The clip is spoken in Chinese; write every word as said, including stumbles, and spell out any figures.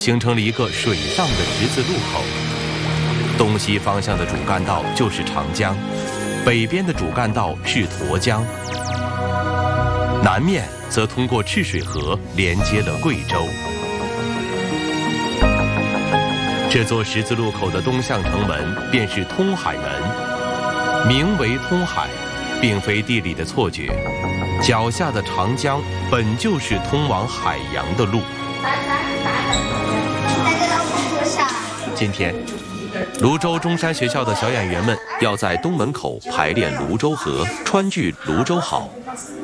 形成了一个水上的十字路口。东西方向的主干道就是长江，北边的主干道是沱江，南面则通过赤水河连接了贵州。这座十字路口的东向城门便是通海门，名为通海，并非地理的错觉。脚下的长江本就是通往海洋的路。今天，泸州中山学校的小演员们要在东门口排练泸州河，川剧《泸州好》。